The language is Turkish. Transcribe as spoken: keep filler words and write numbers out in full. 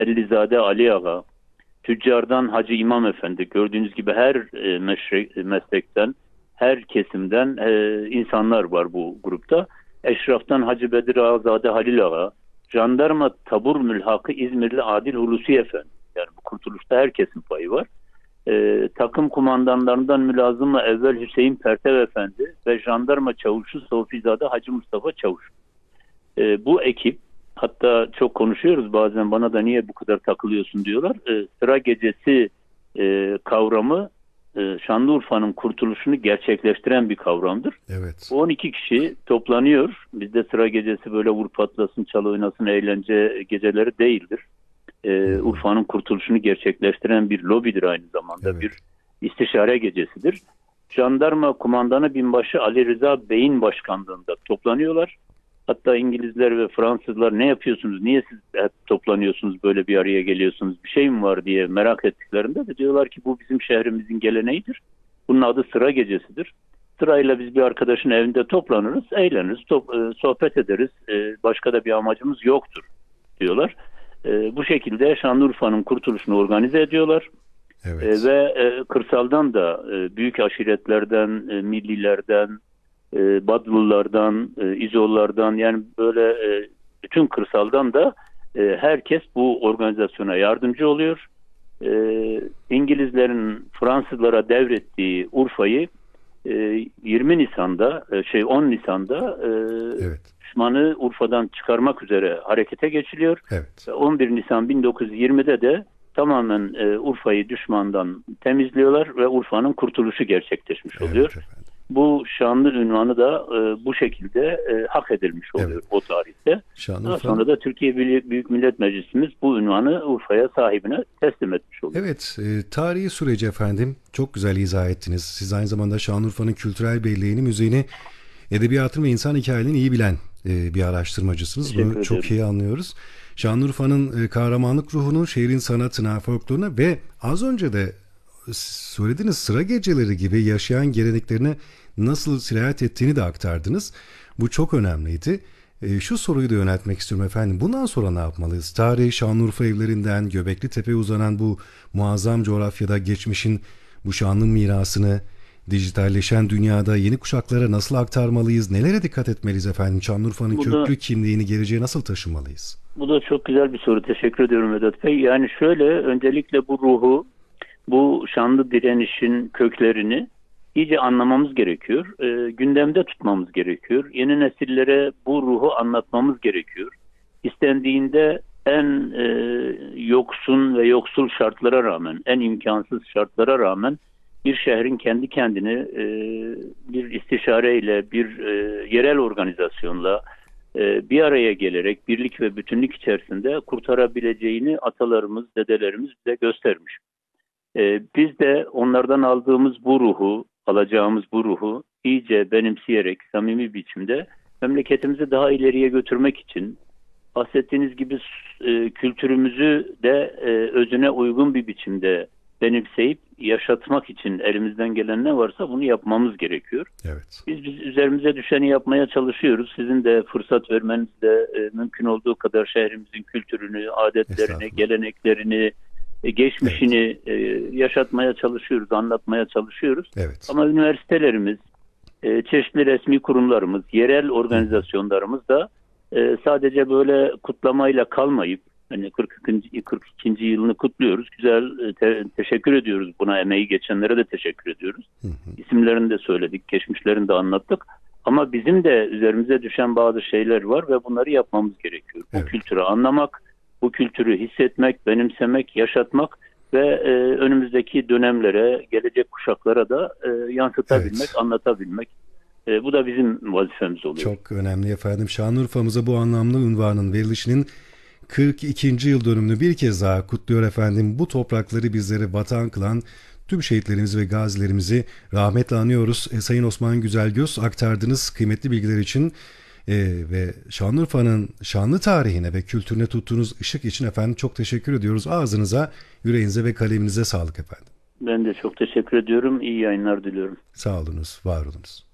Ellizade Ali Ağa, tüccardan Hacı İmam Efendi, gördüğünüz gibi her e, meşre- meslekten, her kesimden e, insanlar var bu grupta. Eşraftan Hacı Bedir Ağazade Halil Ağa, jandarma tabur mülhakı İzmirli Adil Hulusi Efendi. Yani bu kurtuluşta herkesin payı var. E, takım kumandanlarından mülazımla evvel Hüseyin Pertev Efendi ve jandarma çavuşu Sofizade Hacı Mustafa Çavuş. E, bu ekip, hatta çok konuşuyoruz bazen, bana da niye bu kadar takılıyorsun diyorlar. E, sıra gecesi e, kavramı e, Şanlıurfa'nın kurtuluşunu gerçekleştiren bir kavramdır. Evet. on iki kişi toplanıyor. Bizde sıra gecesi böyle vur patlasın, çalı oynasın, eğlence geceleri değildir. E, Urfa'nın kurtuluşunu gerçekleştiren bir lobidir aynı zamanda. Evet. Bir istişare gecesidir. Jandarma kumandanı binbaşı Ali Rıza Bey'in başkanlığında toplanıyorlar. Hatta İngilizler ve Fransızlar ne yapıyorsunuz, niye siz hep toplanıyorsunuz, böyle bir araya geliyorsunuz, bir şey mi var diye merak ettiklerinde de diyorlar ki bu bizim şehrimizin geleneğidir. Bunun adı sıra gecesidir. Sırayla biz bir arkadaşın evinde toplanırız, eğleniriz, top, e, sohbet ederiz. E, başka da bir amacımız yoktur diyorlar. E, bu şekilde Şanlıurfa'nın kurtuluşunu organize ediyorlar. Evet. E, ve e, kırsaldan da e, büyük aşiretlerden, e, millilerden, e, Badlılardan, e, İzollardan, yani böyle e, bütün kırsaldan da e, herkes bu organizasyona yardımcı oluyor. E, İngilizlerin Fransızlara devrettiği Urfa'yı e, yirmi Nisan'da, e, şey on Nisan'da e, Evet. düşmanı Urfa'dan çıkarmak üzere harekete geçiliyor. Evet. on bir Nisan bin dokuz yüz yirmide de tamamen e, Urfa'yı düşmandan temizliyorlar ve Urfa'nın kurtuluşu gerçekleşmiş oluyor. Evet efendim. Bu şanlı ünvanı da e, bu şekilde e, hak edilmiş oluyor Evet. o tarihte. Şanlıurfa. Daha sonra da Türkiye Büyük Millet Meclisimiz bu ünvanı Urfa'ya, sahibine teslim etmiş oluyor. Evet, e, tarihi süreci efendim çok güzel izah ettiniz. Siz aynı zamanda Şanlıurfa'nın kültürel belleğini, müziğini, edebiyatını ve insan hikayelerini iyi bilen e, bir araştırmacısınız. Teşekkür Bunu ederim. çok iyi anlıyoruz. Şanlıurfa'nın e, kahramanlık ruhunu, şehrin sanatına, folkloruna ve az önce de söylediğiniz sıra geceleri gibi yaşayan geleneklerine nasıl sirayet ettiğini de aktardınız. Bu çok önemliydi. E, şu soruyu da yöneltmek istiyorum efendim. Bundan sonra ne yapmalıyız? Tarihi Şanlıurfa evlerinden Göbekli Tepe'ye uzanan bu muazzam coğrafyada geçmişin bu şanlı mirasını dijitalleşen dünyada yeni kuşaklara nasıl aktarmalıyız? Nelere dikkat etmeliyiz efendim? Şanlıurfa'nın Bu da- köklü kimliğini geleceğe nasıl taşımalıyız? Bu da çok güzel bir soru. Teşekkür ediyorum Vedat Bey. Yani şöyle, öncelikle bu ruhu, bu şanlı direnişin köklerini iyice anlamamız gerekiyor. E, gündemde tutmamız gerekiyor. Yeni nesillere bu ruhu anlatmamız gerekiyor. İstendiğinde en e, yoksun ve yoksul şartlara rağmen, en imkansız şartlara rağmen bir şehrin kendi kendini e, bir istişareyle, bir e, yerel organizasyonla e, bir araya gelerek birlik ve bütünlük içerisinde kurtarabileceğini atalarımız, dedelerimiz bize göstermiş. E, biz de onlardan aldığımız bu ruhu, alacağımız bu ruhu iyice benimseyerek, samimi biçimde memleketimizi daha ileriye götürmek için, bahsettiğiniz gibi e, kültürümüzü de e, özüne uygun bir biçimde benimseyip yaşatmak için elimizden gelen ne varsa bunu yapmamız gerekiyor. Evet. Biz, biz üzerimize düşeni yapmaya çalışıyoruz. Sizin de fırsat vermenizle e, mümkün olduğu kadar şehrimizin kültürünü, adetlerini, Estağfurullah. geleneklerini, e, geçmişini e, yaşatmaya çalışıyoruz, anlatmaya çalışıyoruz. Evet. Ama üniversitelerimiz, e, çeşitli resmi kurumlarımız, yerel organizasyonlarımız da e, sadece böyle kutlamayla kalmayıp, hani kırk ikinci. kırk ikinci yılını kutluyoruz. Güzel, e, te- teşekkür ediyoruz. Buna emeği geçenlere de teşekkür ediyoruz. Hı hı. İsimlerini de söyledik, geçmişlerini de anlattık. Ama bizim de üzerimize düşen bazı şeyler var ve bunları yapmamız gerekiyor. Bu Evet. kültürü anlamak, bu kültürü hissetmek, benimsemek, yaşatmak ve e, önümüzdeki dönemlere, gelecek kuşaklara da e, yansıtabilmek, Evet. anlatabilmek. E, bu da bizim vazifemiz oluyor. Çok önemli efendim. Şanlıurfa'mıza bu anlamlı unvanın verilişinin kırk ikinci yıl dönümünü bir kez daha kutluyor efendim. Bu toprakları bizlere vatan kılan tüm şehitlerimizi ve gazilerimizi rahmetle anıyoruz. E, Sayın Osman Güzelgöz, aktardığınız kıymetli bilgiler için e, ve Şanlıurfa'nın şanlı tarihine ve kültürüne tuttuğunuz ışık için efendim çok teşekkür ediyoruz. Ağzınıza, yüreğinize ve kaleminize sağlık efendim. Ben de çok teşekkür ediyorum. İyi yayınlar diliyorum. Sağ olunuz, var olunuz.